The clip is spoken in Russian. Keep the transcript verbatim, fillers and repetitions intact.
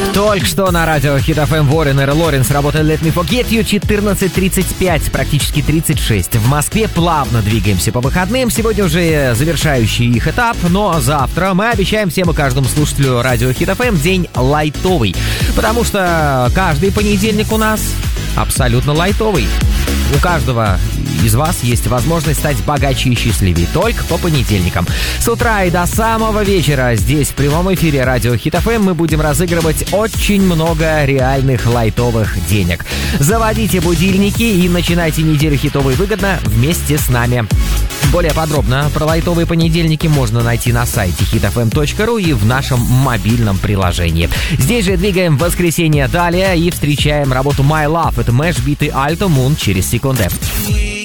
Только что на радио Hit эф эм Warren и Лоренс работает Let Me Forget You. Четырнадцать тридцать пять, практически тридцать шесть. В Москве плавно двигаемся по выходным. Сегодня уже завершающий их этап, но завтра мы обещаем всем и каждому слушателю радио Hit эф эм день лайтовый. Потому что каждый понедельник у нас абсолютно лайтовый. У каждого из вас есть возможность стать богаче и счастливее только по понедельникам. С утра и до самого вечера здесь в прямом эфире радио Hit эф эм мы будем разыгрывать очень много реальных лайтовых денег. Заводите будильники и начинайте неделю хитовой выгодно вместе с нами. Более подробно про лайтовые понедельники можно найти на сайте хит эф эм точка ру и в нашем мобильном приложении. Здесь же двигаем воскресенье далее и встречаем работу My Love. Это Мэш Бит и Alto Moon через секунды.